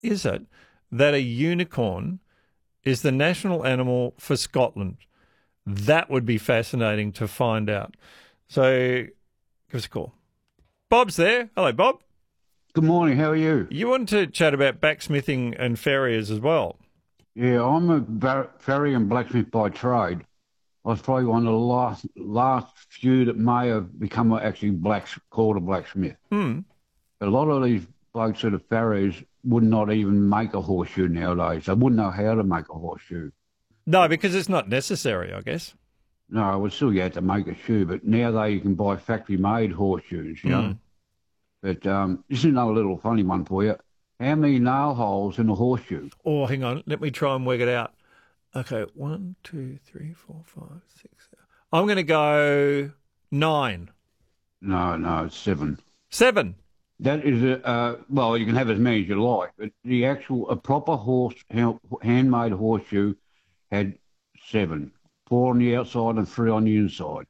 is it that a unicorn is the national animal for Scotland? That would be fascinating to find out. So give us a call. Bob's there. Hello, Bob. Good morning. How are you? You want to chat about backsmithing and farriers as well? Yeah, I'm a farrier and blacksmith by trade. I was probably one of the last few that may have become actually called a blacksmith. Hmm. But a lot of these blokes that are farriers would not even make a horseshoe nowadays. They wouldn't know how to make a horseshoe. No, because it's not necessary, I guess. No, I would still have to make a shoe, but now you can buy factory-made horseshoes, you know. But this is another little funny one for you. How many nail holes in a horseshoe? Oh, hang on. Let me try and work it out. Okay, 1, 2, 3, 4, 5, 6, 7. I'm going to go 9. No, it's 7. 7. That is well, you can have as many as you like, but a proper handmade horseshoe had 7. 4 on the outside and 3 on the inside.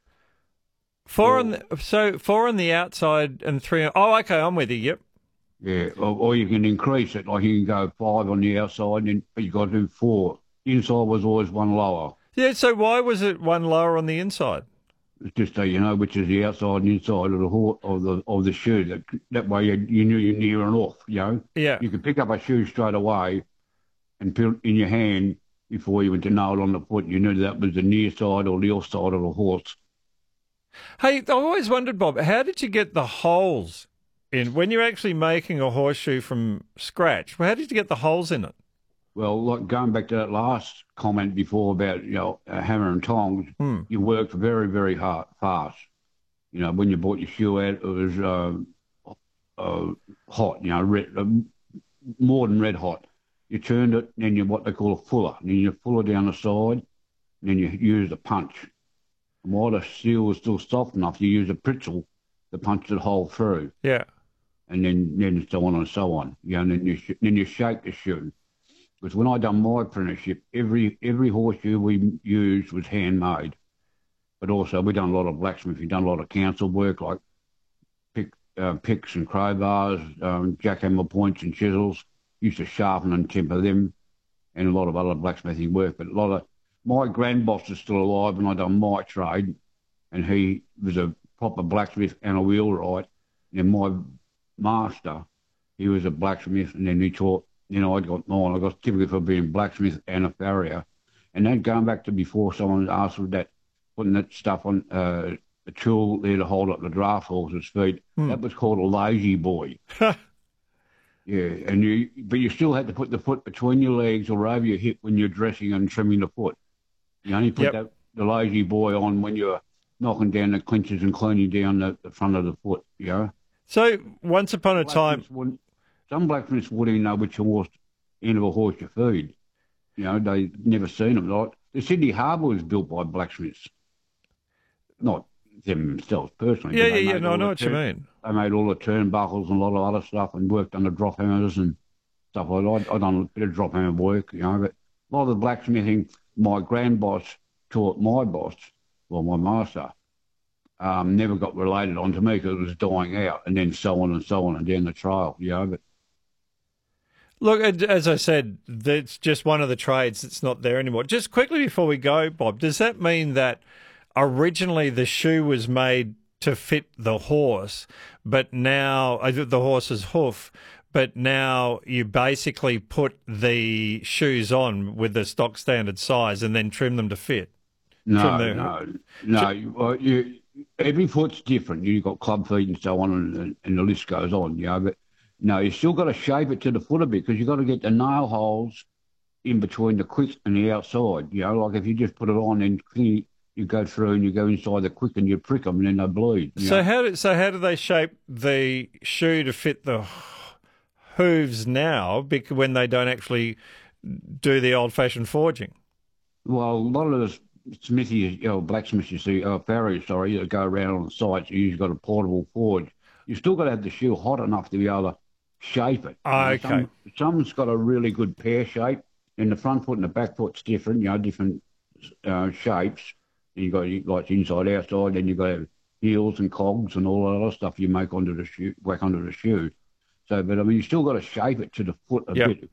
4 on the outside and 3 on... Oh, okay, I'm with you, yep. Yeah, or you can increase it, like you can go 5 on the outside, but you've got to do 4. Inside was always one lower. Yeah, so why was it one lower on the inside? It's just so you know which is the outside and inside of the shoe. That way you knew you're near and off, you know? Yeah. You could pick up a shoe straight away and put it in your hand before you went to nail it on the foot. You knew that was the near side or the off side of the horse. Hey, I've always wondered, Bob, how did you get the holes in when you're actually making a horseshoe from scratch? How did you get the holes in it? Well, like going back to that last comment before about, hammer and tongs, you worked very, very fast. You know, when you bought your shoe out, it was hot, more than red hot. You turned it, and then you what they call a fuller. And then you fuller down the side, and then you use a punch. And while the steel was still soft enough, you use a Pritzl to punch the hole through. Yeah. And then so on and so on. And then you shake the shoe. Because when I done my apprenticeship, every horseshoe we used was handmade. But also we done a lot of blacksmithing, done a lot of council work like picks and crowbars, jackhammer points and chisels. Used to sharpen and temper them, and a lot of other blacksmithing work. But a lot of my grandboss is still alive, and I done my trade, and he was a proper blacksmith and a wheelwright. And my master, he was a blacksmith, and then he taught. I got mine. I got typically for being blacksmith and a farrier. And then going back to before someone asked for that, putting that stuff on a tool there to hold up the draft horse's feet, that was called a lazy boy. Yeah, but you still had to put the foot between your legs or over your hip when you're dressing and trimming the foot. You only put the lazy boy on when you're knocking down the clinches and cleaning down the front of the foot, So once upon a time... Some blacksmiths wouldn't even know which end of a horse you feed. They never seen them. Like, the Sydney Harbour was built by blacksmiths. Not them themselves personally. Yeah, no, I know what you mean. They made all the turnbuckles and a lot of other stuff and worked on the drop hammers and stuff like that. I done a bit of drop hammer work, but a lot of the blacksmithing, my grandboss taught my boss, my master, never got related onto me because it was dying out, and then so on and so on and down the trail, but... Look, as I said, that's just one of the trades that's not there anymore. Just quickly before we go, Bob, does that mean that originally the shoe was made to fit the horse, but now the horse's hoof, but now you basically put the shoes on with the stock standard size and then trim them to fit? No. Every foot's different. You've got club feet and so on, and the list goes on, but... No, you still got to shape it to the foot a bit because you've got to get the nail holes in between the quick and the outside. Like if you just put it on and you go through and you go inside the quick and you prick them and then they bleed. So how do they shape the shoe to fit the hooves now when they don't actually do the old-fashioned forging? Well, a lot of the smithy, blacksmiths, farriers, that go around on the sites, you usually got a portable forge. You still got to have the shoe hot enough to be able to shape it. Okay. Some's got a really good pear shape, and the front foot and the back foot's different, different shapes. You got like inside, outside, then you got heels and cogs and all that other stuff you make onto the shoe, whack onto the shoe. So, but I mean, you still got to shape it to the foot a Yep. bit.